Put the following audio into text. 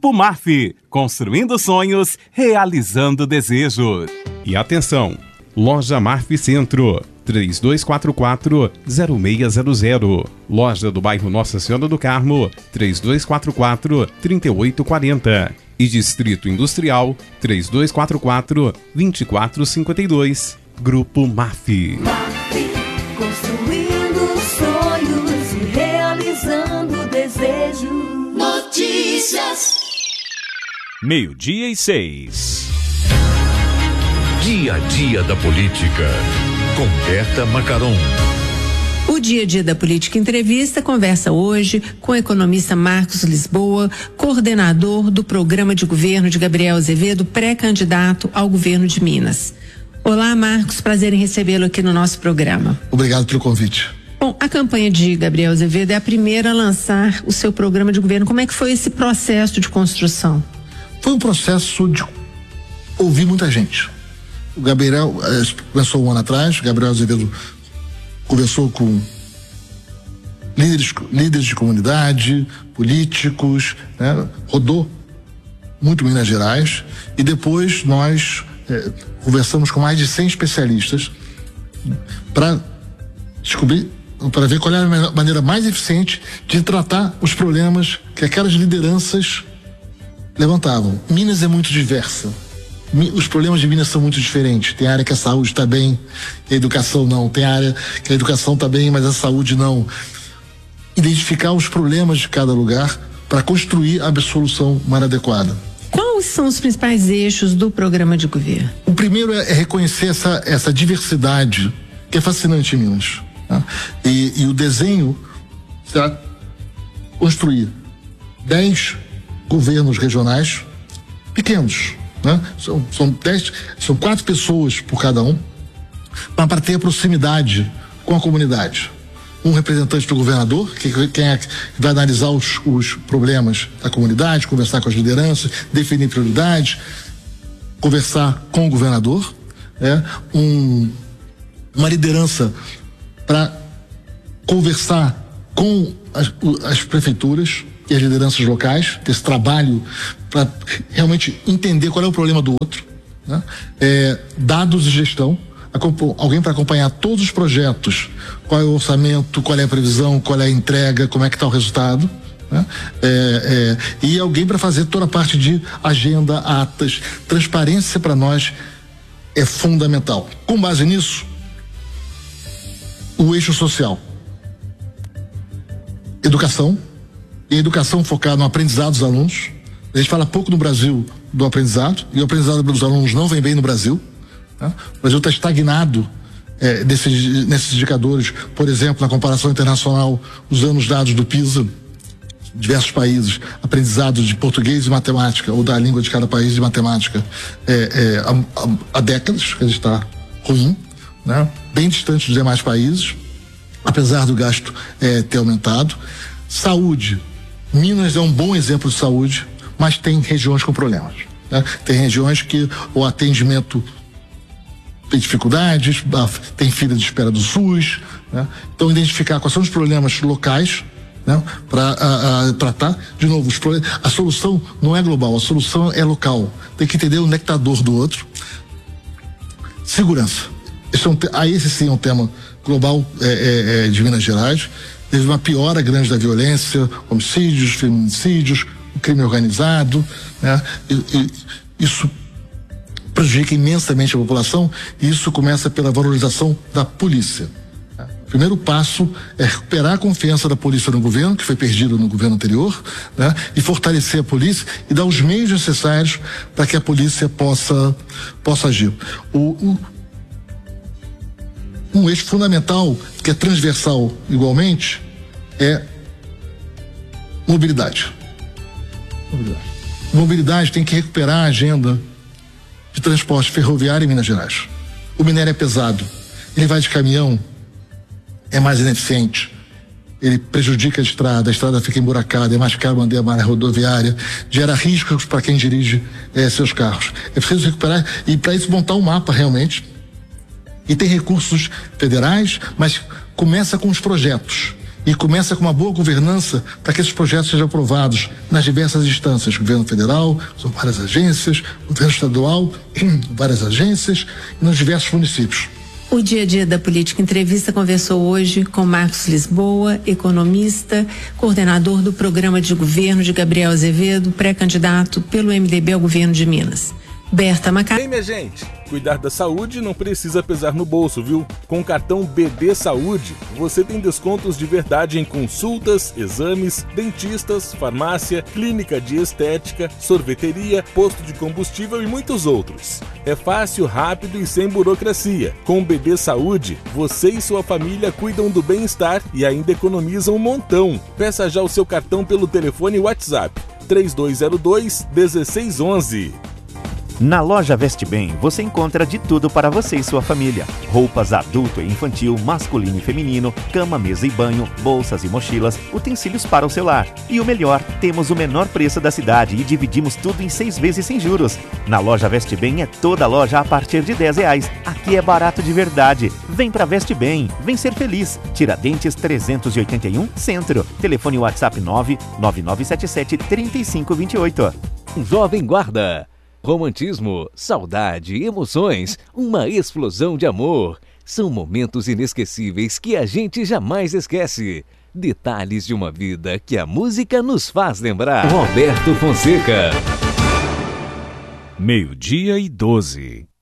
Grupo MAF, construindo sonhos, realizando desejos. E atenção, Loja MAF Centro, 3244-0600. Loja do bairro Nossa Senhora do Carmo, 3244-3840. E Distrito Industrial, 3244-2452. Grupo MAF. Construindo sonhos e realizando desejos. Notícias. 12:06. Dia a dia da política, com Berta Macaron. O Dia a Dia da Política Entrevista conversa hoje com o economista Marcos Lisboa, coordenador do programa de governo de Gabriel Azevedo, pré-candidato ao governo de Minas. Olá, Marcos, prazer em recebê-lo aqui no nosso programa. Obrigado pelo convite. Bom, a campanha de Gabriel Azevedo é a primeira a lançar o seu programa de governo. Como é que foi esse processo de construção? Foi um processo de ouvir muita gente. O Gabriel começou um ano atrás, o Gabriel Azevedo conversou com líderes de comunidade, políticos, né? Rodou muito Minas Gerais e depois nós conversamos com mais de 100 especialistas para descobrir, para ver qual é a maneira mais eficiente de tratar os problemas que aquelas lideranças levantavam. Minas é muito diversa. Os problemas de Minas são muito diferentes. Tem área que a saúde está bem, e a educação não. Tem área que a educação está bem, mas a saúde não. Identificar os problemas de cada lugar para construir a solução mais adequada. Quais são os principais eixos do programa de governo? O primeiro é reconhecer essa diversidade que é fascinante em Minas. Tá? E o desenho será construir 10 governos regionais pequenos. Né? São 4 pessoas por cada um, para ter a proximidade com a comunidade. Um representante do governador, quem é que vai analisar os problemas da comunidade, conversar com as lideranças, definir prioridades, conversar com o governador, uma liderança para conversar com as prefeituras e as lideranças locais, ter esse trabalho para realmente entender qual é o problema do outro, né? Dados de gestão, alguém para acompanhar todos os projetos, qual é o orçamento, qual é a previsão, qual é a entrega, como é que está o resultado, né? E alguém para fazer toda a parte de agenda, atas, transparência para nós é fundamental. Com base nisso, o eixo social, educação, e educação focada no aprendizado dos alunos. A gente fala pouco no Brasil do aprendizado, e o aprendizado dos alunos não vem bem no Brasil. Tá? O Brasil está estagnado nesses indicadores, por exemplo, na comparação internacional, usando os dados do PISA, diversos países, aprendizado de português e matemática, ou da língua de cada país de matemática, há décadas que a gente está ruim, né? Bem distante dos demais países, apesar do gasto ter aumentado. Saúde. Minas é um bom exemplo de saúde, mas tem regiões com problemas, né? Tem regiões que o atendimento tem dificuldades, tem fila de espera do SUS, né? Então identificar quais são os problemas locais, né? Para tratar, de novo, a solução não é global, a solução é local. Tem que entender onde é que está a dor do outro. Segurança. Esse sim é um tema global de Minas Gerais. Teve uma piora grande da violência, homicídios, feminicídios, o crime organizado, né? Isso prejudica imensamente a população, e isso começa pela valorização da polícia. O primeiro passo é recuperar a confiança da polícia no governo, que foi perdida no governo anterior, né? E fortalecer a polícia e dar os meios necessários para que a polícia possa agir. Um eixo fundamental, que é transversal igualmente, é mobilidade. Mobilidade tem que recuperar a agenda de transporte ferroviário em Minas Gerais. O minério é pesado, ele vai de caminhão, é mais ineficiente, ele prejudica a estrada fica emburacada, é mais caro manter a malha rodoviária, gera riscos para quem dirige seus carros. É preciso recuperar e, para isso, montar um mapa realmente. E tem recursos federais, mas começa com os projetos. e começa com uma boa governança para que esses projetos sejam aprovados nas diversas instâncias, governo federal, são várias agências, governo estadual, várias agências, e nos diversos municípios. O Dia a Dia da Política Entrevista conversou hoje com Marcos Lisboa, economista, coordenador do Programa de Governo de Gabriel Azevedo, pré-candidato pelo MDB ao governo de Minas. Berta Macaé. Bem, minha gente, cuidar da saúde não precisa pesar no bolso, viu? Com o cartão BD Saúde, você tem descontos de verdade em consultas, exames, dentistas, farmácia, clínica de estética, sorveteria, posto de combustível e muitos outros. É fácil, rápido e sem burocracia. Com o BD Saúde, você e sua família cuidam do bem-estar e ainda economizam um montão. Peça já o seu cartão pelo telefone WhatsApp 3202-1611. Na loja Veste Bem, você encontra de tudo para você e sua família. Roupas adulto e infantil, masculino e feminino, cama, mesa e banho, bolsas e mochilas, utensílios para o celular. E o melhor, temos o menor preço da cidade e dividimos tudo em 6 vezes sem juros. Na loja Veste Bem é toda loja a partir de R$10. Aqui é barato de verdade. Vem pra Veste Bem, vem ser feliz. Tiradentes 381, Centro. Telefone WhatsApp 99977-3528. Jovem Guarda. Romantismo, saudade, emoções, uma explosão de amor. São momentos inesquecíveis que a gente jamais esquece. Detalhes de uma vida que a música nos faz lembrar. Roberto Fonseca. 12:12.